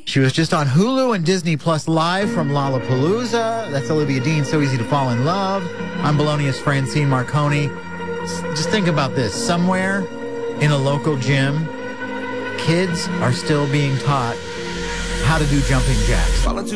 She was just on Hulu and Disney Plus live from Lollapalooza. That's Olivia Dean, So Easy to Fall in Love. I'm Bologna's Francine Marconi. Just think about this. Somewhere in a local gym, kids are still being taught how to do jumping jacks.